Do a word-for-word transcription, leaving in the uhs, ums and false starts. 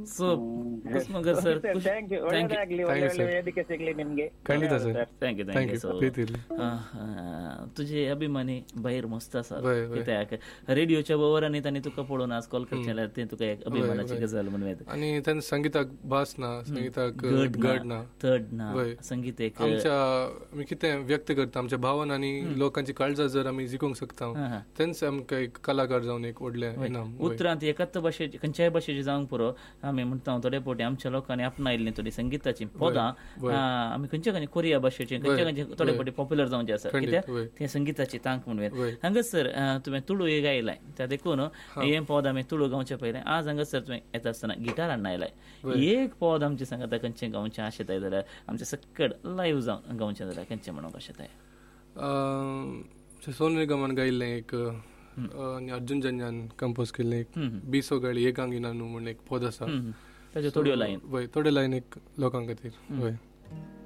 So ಕುಸುಮಗರ್ sir thank you. ಒಳ್ಳೆದಾಗ್ಲಿ, ಒಳ್ಳೆ ಒಳ್ಳೆ ವೇದಿಕೆ ಸಿಗ್ಲಿ ನಿಮ್ಗೆ. ಖಂಡಿತ sir. Thank you thank you. So तुझे अभिमानी बाहेर मस्त आसा कित्याक रेडिओच्या वरांनी तांणी तुका पळोवन आज कॉल करचें जाल्यार तें तुका एक अभिमानाची गजाल म्हणून येता. आनी तांणी संगीताक भास ना, संगीताक गड ना, थर्ड ना, संगीत एक आमच्या आमी कितें व्यक्त करता आमच्या भावना आनी लोकांची काळजां जर आमी जिखूंक शकता तेन्च आमकां एक कलाकार जावन एक व्हडलें इनाम. उतरांत एकाच भाशेची खंयच्याय भाशेची जावंक पुरो आमी म्हणटा थोडे फावटी आमच्या लोकांनी आपणायल्लीं थोडी संगीताची पदां आमी खंयच्या खंयच्या कोरिया भाशेची खंयच्या खंयच्या थोडे फावटी पॉप्युलर जावंचे आसा कित्याक ते संगीताची तांक म्हणून. हांगासर तुवें तुळू हे गायलाय त्या देखून हें पद आमी तुळू गावचें पयलें. आज हांगासर तुवें येता आसतना गिटार हाडून आयलाय. एक पद आमचें सांगात खंयचें गावचें आशेताय जाल्यार आमचें सक्कड लायव्ह जावन गावचें जाल्यार खंयचें म्हणूंक आशेताय? सोनू निगमान गायिल्लें एक आनी अर्जुन जन्यान कंपोज केल्लें एक बिसो गाळी एकांगिना न्हू म्हणून एक पद आसा, ताच्यो थोड्यो लायन वय थोड्यो लायन एक लोकां खातीर. वय